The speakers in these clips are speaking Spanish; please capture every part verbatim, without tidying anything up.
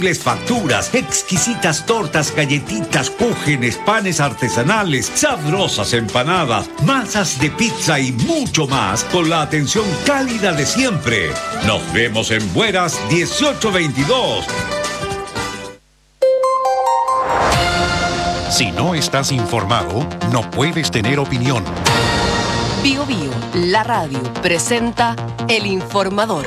facturas, exquisitas tortas, galletitas, cúgenes, panes artesanales, sabrosas empanadas, masas de pizza y mucho más con la atención cálida de siempre. Nos vemos en Bueras dieciocho veintidós. Si no estás informado, no puedes tener opinión. Bio Bio, la radio, presenta El Informador.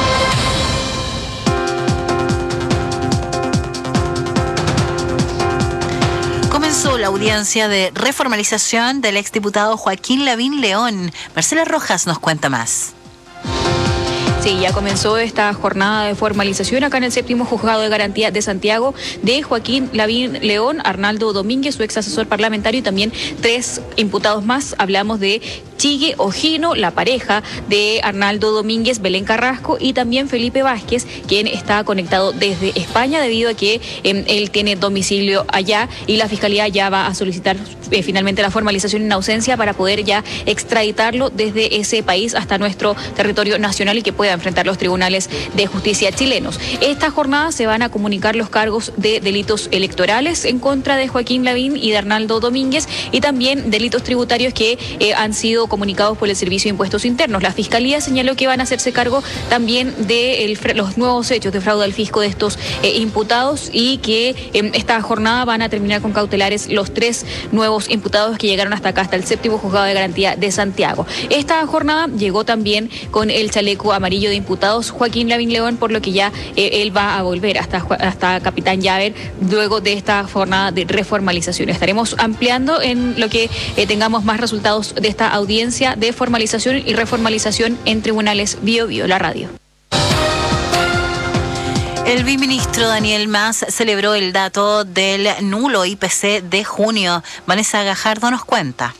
Comenzó la audiencia de reformalización del exdiputado Joaquín Lavín León. Marcela Rojas nos cuenta más. Sí, ya comenzó esta jornada de formalización acá en el séptimo juzgado de garantía de Santiago de Joaquín Lavín León, Arnaldo Domínguez, su ex asesor parlamentario, y también tres imputados más. Hablamos de Chigue Ojino, la pareja de Arnaldo Domínguez, Belén Carrasco, y también Felipe Vázquez, quien está conectado desde España debido a que eh, él tiene domicilio allá y la Fiscalía ya va a solicitar eh, finalmente la formalización en ausencia para poder ya extraditarlo desde ese país hasta nuestro territorio nacional y que pueda enfrentar los tribunales de justicia chilenos. Esta jornada se van a comunicar los cargos de delitos electorales en contra de Joaquín Lavín y de Arnaldo Domínguez y también delitos tributarios que eh, han sido comunicados por el Servicio de Impuestos Internos. La Fiscalía señaló que van a hacerse cargo también de el, los nuevos hechos de fraude al fisco de estos eh, imputados y que en eh, esta jornada van a terminar con cautelares los tres nuevos imputados que llegaron hasta acá, hasta el séptimo juzgado de garantía de Santiago. Esta jornada llegó también con el chaleco amarillo de imputados Joaquín Lavín León, por lo que ya eh, él va a volver hasta, hasta Capitán Llaver luego de esta jornada de reformalización. Estaremos ampliando en lo que eh, tengamos más resultados de esta audiencia de formalización y reformalización en tribunales. Bio Bio, la radio. El viceministro Daniel Mas celebró el dato del nulo I P C de junio. Vanessa Gajardo nos cuenta.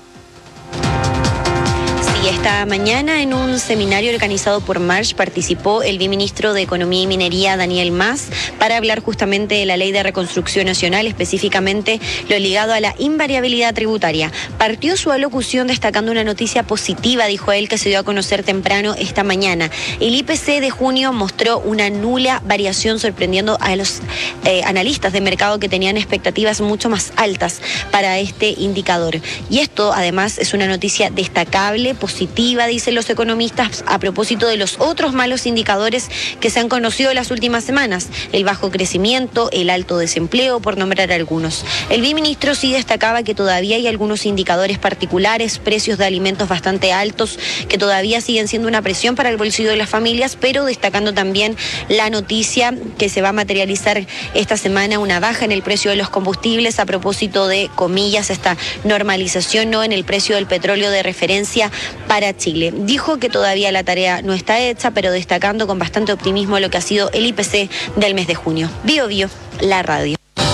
Esta mañana en un seminario organizado por March participó el viceministro de Economía y Minería, Daniel Mas, para hablar justamente de la Ley de Reconstrucción Nacional, específicamente lo ligado a la invariabilidad tributaria. Partió su alocución destacando una noticia positiva, dijo él, que se dio a conocer temprano esta mañana. El I P C de junio mostró una nula variación, sorprendiendo a los eh, analistas de mercado que tenían expectativas mucho más altas para este indicador. Y esto, además, es una noticia destacable, positiva, dicen los economistas, a propósito de los otros malos indicadores que se han conocido en las últimas semanas, el bajo crecimiento, el alto desempleo, por nombrar algunos. El viceministro sí destacaba que todavía hay algunos indicadores particulares, precios de alimentos bastante altos, que todavía siguen siendo una presión para el bolsillo de las familias, pero destacando también la noticia que se va a materializar esta semana, una baja en el precio de los combustibles, a propósito de, comillas, esta normalización, ¿no?, en el precio del petróleo de referencia para Chile. Dijo que todavía la tarea no está hecha, pero destacando con bastante optimismo lo que ha sido el I P C del mes de junio. Bio Bio, la radio.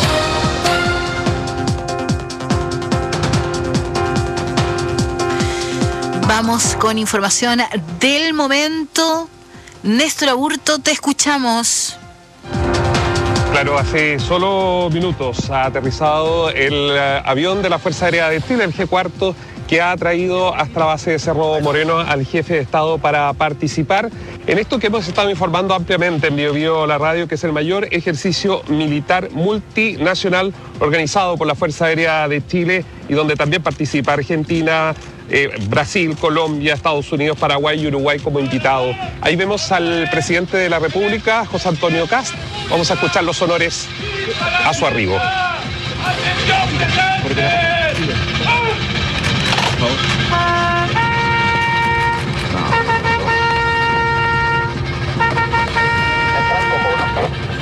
Vamos con información del momento. Néstor Aburto, te escuchamos. Claro, hace solo minutos ha aterrizado el uh, avión de la Fuerza Aérea de Chile, el G cuatro, que ha traído hasta la base de Cerro Moreno al jefe de Estado para participar en esto que hemos estado informando ampliamente en Bio Bio, la radio, que es el mayor ejercicio militar multinacional organizado por la Fuerza Aérea de Chile y donde también participa Argentina, eh, Brasil, Colombia, Estados Unidos, Paraguay y Uruguay como invitados. Ahí vemos al presidente de la República, José Antonio Kast. Vamos a escuchar los honores a su arribo. Oh.